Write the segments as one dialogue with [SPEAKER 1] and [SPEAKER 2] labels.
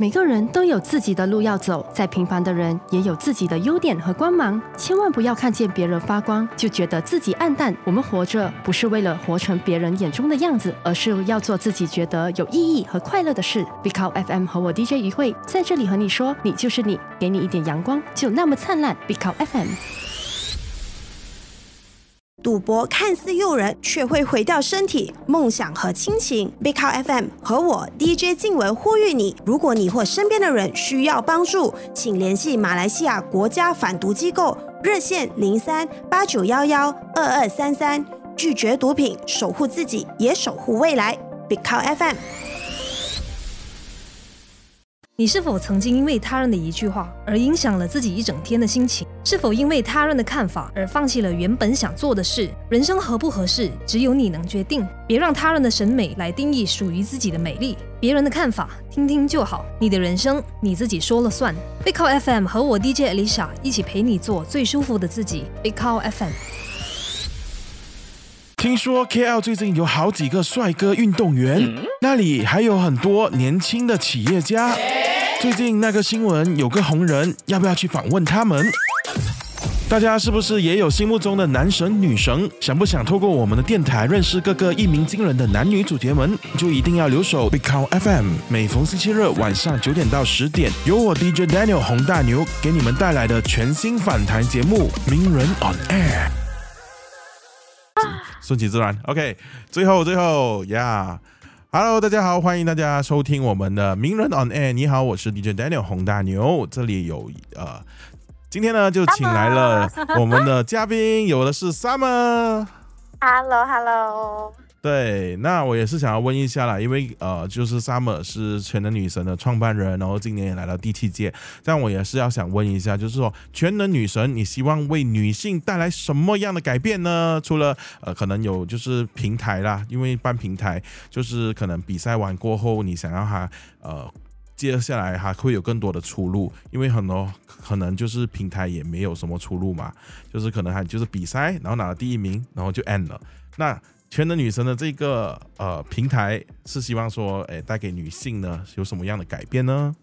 [SPEAKER 1] 每个人都有自己的路要走，再平凡的人也有自己的优点和光芒。千万不要看见别人发光，就觉得自己暗淡。我们活着不是为了活成别人眼中的样子，而是要做自己觉得有意义和快乐的事。Big Cow FM 和我 DJ 于慧在这里和你说，你就是你，给你一点阳光，就那么灿烂。Big Cow FM。
[SPEAKER 2] 赌博看似诱人，却会毁掉身体、梦想和亲情。Big Cow FM 和我 DJ 静文呼吁你：如果你或身边的人需要帮助，请联系马来西亚国家反毒机构热线03-8911-2233，拒绝毒品，守护自己，也守护未来。Big Cow FM。
[SPEAKER 3] 你是否曾经因为他人的一句话而影响了自己一整天的心情？是否因为他人的看法而放弃了原本想做的事？人生合不合适，只有你能决定。别让他人的审美来定义属于自己的美丽。别人的看法听听就好，你的人生你自己说了算。Big Cow FM 和我 DJ Alicia 一起陪你做最舒服的自己。Big Cow FM。
[SPEAKER 4] 听说 KL 最近有好几个帅哥运动员，那里还有很多年轻的企业家。最近那个新闻有个红人，要不要去访问他们？大家是不是也有心目中的男神女神？想不想透过我们的电台认识各个一鸣惊人的男女主角们？就一定要留守 Big Cow FM， 每逢星期日晚上9点到10点，由我 DJ Daniel 洪大牛给你们带来的全新访谈节目《名人 on Air》。顺其自然 ，OK。最后，Hello， 大家好，欢迎大家收听我们的名人 on air。你好，我是 DJ Daniel 洪大牛，这里有今天呢就请来了我们的嘉宾，有的是
[SPEAKER 5] Summer。Hello。
[SPEAKER 4] 对，那我也是想要问一下啦，因为就是 Summer 是全能女神的创办人，然后今年也来到第7届，但我也是要想问一下，就是说全能女神，你希望为女性带来什么样的改变呢？除了可能有就是平台啦，因为办平台就是可能比赛完过后，你想要她接下来还会有更多的出路，因为很多可能就是平台也没有什么出路嘛，就是可能还就是比赛，然后拿了第1名，然后就 end 了。那全能女神的这个平台是希望说，带给女性呢有什么样的改变呢？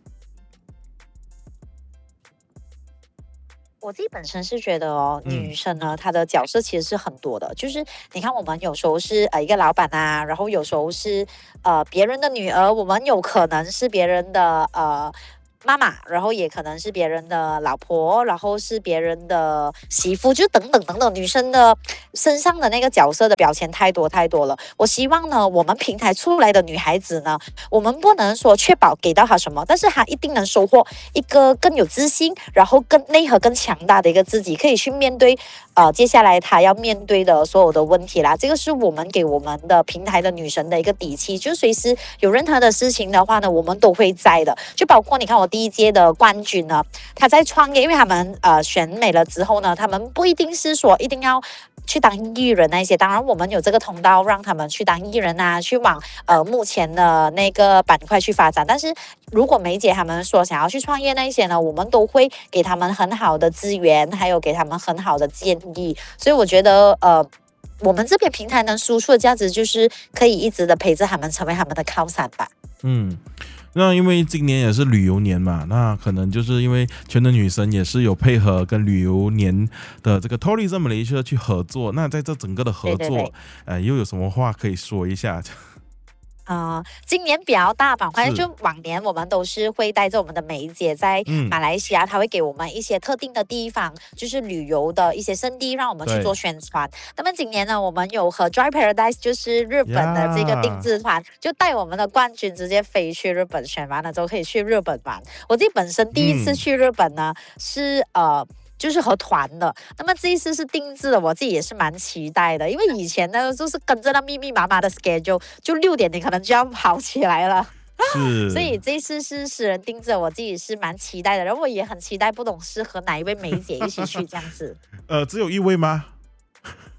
[SPEAKER 5] 我自己本身是觉得女生呢，她的角色其实是很多的。就是你看，我们有时候是一个老板啊，然后有时候是别人的女儿，我们有可能是别人的妈妈，然后也可能是别人的老婆，然后是别人的媳妇，就等等等等，女生的身上的那个角色的表现太多了。我希望呢，我们平台出来的女孩子呢，我们不能说确保给到她什么，但是她一定能收获一个更有自信，然后更内核更强大的一个自己，可以去面对接下来她要面对的所有的问题啦。这个是我们给我们的平台的女神的一个底气，就随时有任何的事情的话呢，我们都会在的。就包括你看我第1届的冠军呢，他在创业，因为他们选美了之后呢，他们不一定是说一定要去当艺人那些，当然我们有这个通道让他们去当艺人啊，去往目前的那个板块去发展。但是如果梅姐他们说想要去创业那些呢，我们都会给他们很好的资源，还有给他们很好的建议。所以我觉得我们这边平台能输出的价值就是可以一直的陪着他们，成为他们的靠山吧。
[SPEAKER 4] 那因为今年也是旅游年嘛，那可能就是因为全能女神也是有配合跟旅游年的这个 Tourism Malaysia 去合作，那在这整个的合作，又有什么话可以说一下？
[SPEAKER 5] 今年比较大板块，就往年我们都是会带着我们的梅姐在马来西亚，她会给我们一些特定的地方，就是旅游的一些胜地，让我们去做宣传。那么今年呢，我们有和 Dry Paradise 就是日本的这个定制团，就带我们的冠军直接飞去日本，选完了之后可以去日本玩。我自己本身第1次去日本呢，是就是和团的，那么这一次是定制的，我自己也是蛮期待的，因为以前呢就是跟着那密密麻麻的 schedule， 就6点你可能就要跑起来了，所以这一次是私人定制，我自己是蛮期待的，然后我也很期待，不懂是和哪一位梅姐一起去这样子。
[SPEAKER 4] 只有1位吗？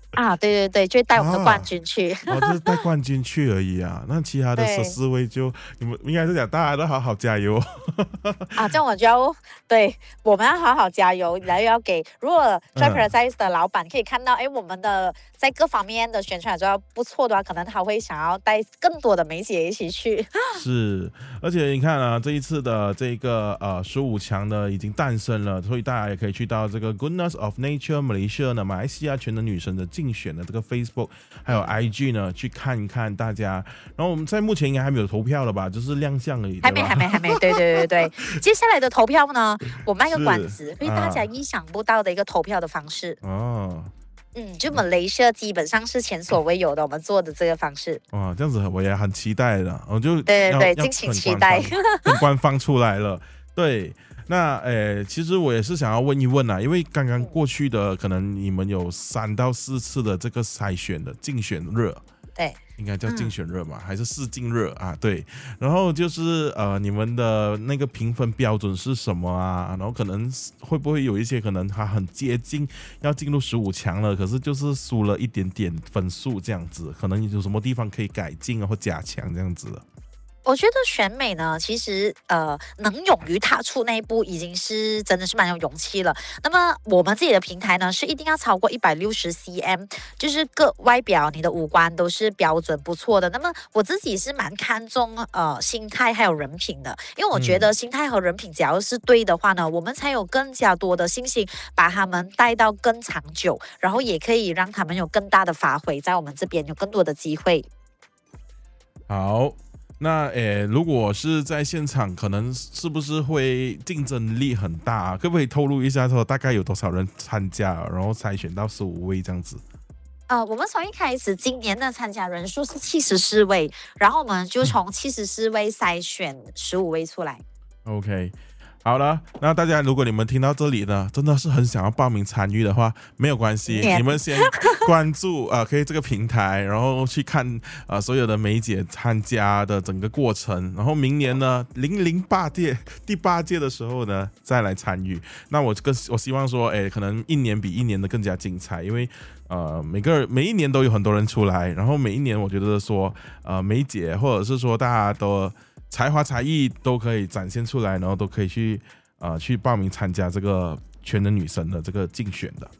[SPEAKER 5] 啊，对对对，就带我们的冠军去。
[SPEAKER 4] 就是带冠军去而已啊。那其他的14位就你们应该是讲大家都好好加油
[SPEAKER 5] 啊，这样我就要对我们要好好加油，然后要给如果 Joy Paradise 的老板可以看到，我们的在各方面的宣传做得不错的话，可能他会想要带更多的梅姐一起去。
[SPEAKER 4] 是，而且你看啊，这一次的这个15强呢已经诞生了，所以大家也可以去到这个 Goodness of Nature Malaysia 呢，马来西亚全能女神的竞选的这个 Facebook 还有 IG 呢去看一看大家。然后我们在目前应该还没有投票了吧，就是亮相而已。
[SPEAKER 5] 还没，对。接下来的投票呢，我卖个关子，会大家意想不到的一个投票的方式。就Malaysia基本上是前所未有的，我们做的这个方式。
[SPEAKER 4] 哇，这样子我也很期待的，我就
[SPEAKER 5] 对，敬请期待，
[SPEAKER 4] 很官方出来了。对，那其实我也是想要问一问啊，因为刚刚过去的可能你们有3到4次的这个筛选的竞选热。
[SPEAKER 5] 对，
[SPEAKER 4] 应该叫竞选热嘛，还是试镜热啊？对，然后就是你们的那个评分标准是什么啊？然后可能会不会有一些可能他很接近要进入15强了，可是就是输了一点点分数这样子，可能有什么地方可以改进或加强这样子的？
[SPEAKER 5] 我觉得选美呢，其实能勇于踏出那一步，已经是真的是蛮有勇气了。那么我们自己的平台呢，是一定要超过160cm，就是各外表你的五官都是标准不错的。那么我自己是蛮看重心态还有人品的，因为我觉得心态和人品只要是对的话呢，我们才有更加多的信心把他们带到更长久，然后也可以让他们有更大的发挥，在我们这边有更多的机会。
[SPEAKER 4] 好。那如果是在现场，可能是不是会竞争力很大啊？可不可以透露一下说大概有多少人参加，然后筛选到15位这样子？
[SPEAKER 5] 我们从一开始今年的参加人数是74位，然后我们就从74位筛选15位出来。
[SPEAKER 4] OK。好了，那大家如果你们听到这里呢，真的是很想要报名参与的话，没有关系，你们先关注可以这个平台，然后去看所有的梅姐参加的整个过程，然后明年呢008届第8届的时候呢再来参与。那我希望说，可能一年比一年的更加精彩，因为每一年都有很多人出来，然后每一年我觉得说梅姐或者是说大家都才华才艺都可以展现出来，然后都可以去报名参加这个全能女神的这个竞选的。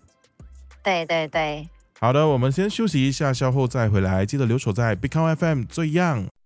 [SPEAKER 5] 对。
[SPEAKER 4] 好的，我们先休息一下，稍后再回来，记得留守在 Big Count FM 最样。